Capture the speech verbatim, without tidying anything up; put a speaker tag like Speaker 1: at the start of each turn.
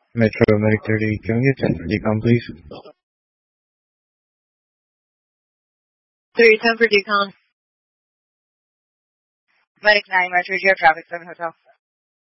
Speaker 1: Metro Medic thirty, can we get ten for decom, please?
Speaker 2: thirty ten for decom. Medic nine, Metro Air Traffic seven Hotel.